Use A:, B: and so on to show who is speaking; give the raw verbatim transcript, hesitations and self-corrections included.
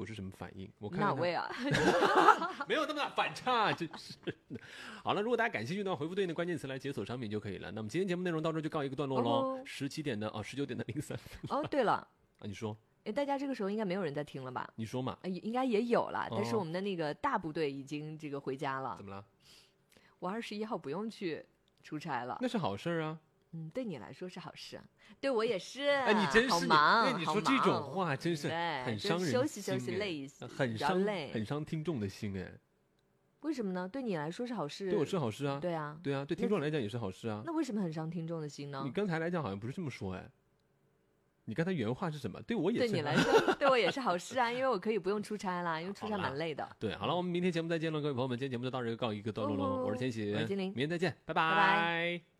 A: 我是什么反应？我看
B: 哪位啊？
A: 没有那么大反差，真是的。好了，如果大家感兴趣的话，回复对应的关键词来解锁商品就可以了。那么今天节目内容到这就告一个段落喽。十七点的哦，十九点的零三分。
B: 哦，对了，
A: 啊，你说。
B: 哎，大家这个时候应该没有人在听了吧？
A: 你说嘛？
B: 呃，应该也有了，
A: 哦、
B: 但是我们的那个大部队已经这个回家了。
A: 怎么了？
B: 我二十一号不用去出差了。
A: 那是好事啊。
B: 嗯，对你来说是好事，对我也是。
A: 哎，你真是
B: 好忙，
A: 你, 你说这种话真是很伤人心，
B: 休息休息累一些，
A: 很伤
B: 累，
A: 很伤听众的心哎。
B: 为什么呢？对你来说是好事，
A: 对我是好事啊。
B: 对啊，
A: 对啊，对听众来讲也是好事啊。
B: 那为什么很伤听众的心呢？
A: 你刚才来讲好像不是这么说哎。你刚才原话是什么？对我也是。
B: 对你来说，对我也是好事啊，因为我可以不用出差啦，因为出差蛮累的。
A: 对，好了，我们明天节目再见了，各位朋友们，今天节目就到这个告一个段落喽。我是千玺，
B: 我是金玲，
A: 明天再见，拜拜。
B: 拜拜。